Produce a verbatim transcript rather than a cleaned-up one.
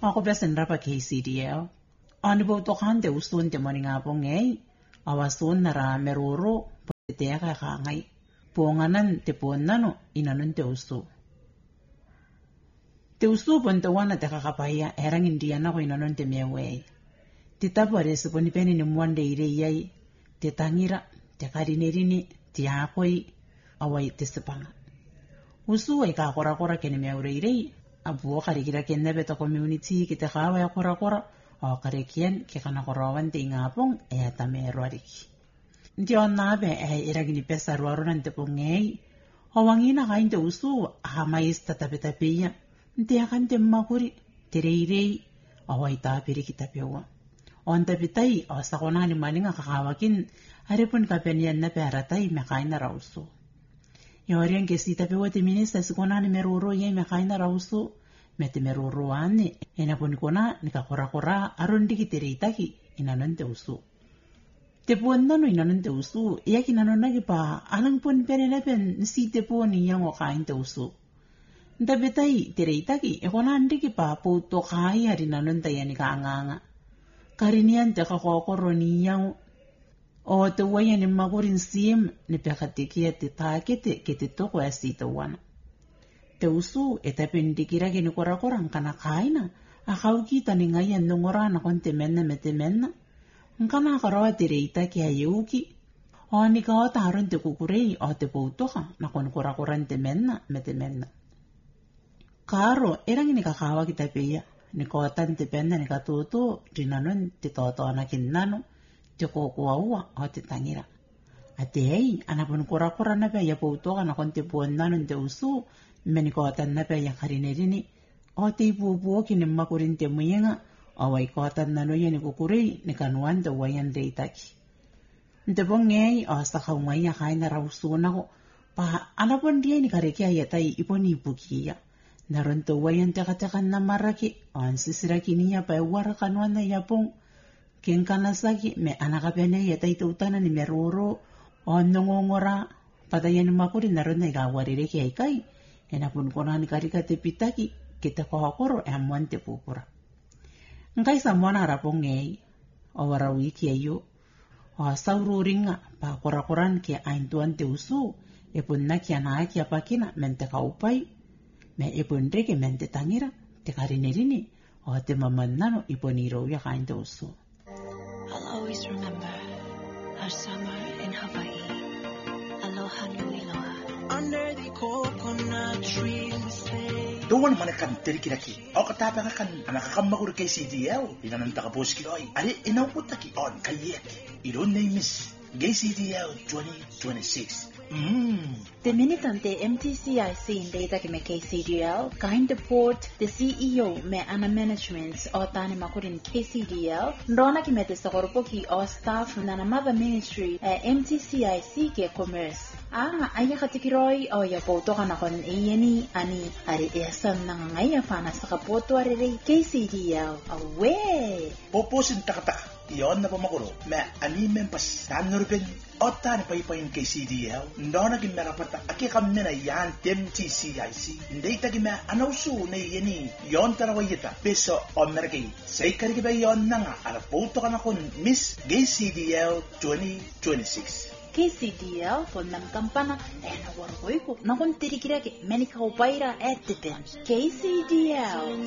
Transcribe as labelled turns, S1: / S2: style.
S1: Ako besen rapa K C D L. Ani bo to hande usun te moni nga pongei. Awasun nara meruro te ka ka ngai. Ponganan te ponnano inanon te usu. Te usu pon te wana te kakapaya erang indiana ko inanon te mewe. Te tapare se poni peni ni mwande ire yai. Te tangira, te karinerini, te akoi, awai te sepanga. Usu ai ka kora kora kene meure ire. Abuo karikira kene beta community ki te kawa ya kora kora. O karikien ke kana korawan te ingapong e atame roariki. Ndi on nabe e iragini pesa ruarunan te pongei. O wangina kain te usu hamais tatapetapia. Ndi akan te makuri te reirei awai tapiri ki tapewa. On tapitai o sakonani maninga kakawakin aripun kapenian na peratai me kaina rausu. Yorian ke si tapewa te minista sikonani meruro ye me kaina rausu. Me te meruro ane ena pun kona ni ka kora kora arundi ki te reitaki inanon te usu. Te puan nano inanon te usu, ia ki nanon nagi pa alang pun pere lepen si te puan ni yang o kain te usu. Nta betai te reitaki e kona andiki pa puto kai hari nanon ta yani ka anganga. Karinian te ka kokoro ni yang o te waya ni magurin sim ni pekatiki te takete ke te toko e si te wana. Te usu e te pendikira ke ni kora korang kana kaina a kau kita ni ngayan nungora na kon te menna me te menna. Nkana karawa te reita ki a yeuki. O ni ka o taron te kukurei o te poutoka na kon kora koran te menna me te menna. Karo erang ni kakawa ki te peia. Ni ka otan te penna ni ka tutu rinanon te toto na kinnano te kokua ua o te tangira. Ate ei anapun kora kora na peia poutoka na kon te puan nanon te usu meni ko tan na pe ya karinerini o te ipupuo ki ni makurin te muyenga o wai ko tan na no yeni kukurei ni kanuan te wayan reitaki. Nte pongei o sa kaungai ya kaina rausuna ko pa anapon dia ni karekia ya tai iponi ipukia. Naron te wayan te katekan na maraki o ansisiraki niya pa ewara kanuan na yapong kenkanasaki me anakapene ya tai te utana ni meruro o nongongora patayan ni makurin naron na ikawari reki ai kai. Ena pun kona ni karika te pitaki kita kohakoro e amuan te pupura. Ngai sa mwana harapong ngei o warawiki ayo o sauru ringa pa korakoran ke aintuan te usu e pun na kia naa kia pakina mente kaupai me e pun reke mente tangira te karinerini o te mamannano iponiro ya kain te usu.
S2: I'll always remember our summer in Hawaii. Aloha nui loa. Under the coconut tree we stay.
S3: Doon man kan terikiraki. O katapa kan anakakamagur kay C D L. Inanon takapos ki oy. Ari inauputaki on kayeki. Iron name is Gay C D L twenty twenty-six. Mm.
S4: The minitante M T C I C in data ke me K C D L, kain deport the C E O me ana management o tani makurin K C D L, ndona ki me te sakoropoki o staff na na mother ministry e M T C I C ke commerce. Ah, aya katikiroi o ya poutoka na kon eyeni ani ari esam na ngaya fana sa kapoto ari K C D L. Awe!
S3: Poposin takataka. Iyon na pamakuro, me animen pas tanurben o tani paipayin kay C D L, ndona ki merapata aki kami na yan M T C I C, hindi tagi me anausu na yeni, yon tarawayita, peso o merkay, say kariki ba yon na nga, arapoto ka na kun Miss Gay C D L twenty twenty-six.
S4: K C D L pon nam kampana e na wargoy ko na kon tirikira ke menika upaira et K C D L